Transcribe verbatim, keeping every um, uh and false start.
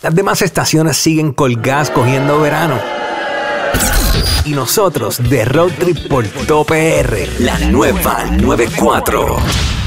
Las demás estaciones siguen colgadas cogiendo verano. Y nosotros de Road Trip por Top R, la nueva noventa y cuatro.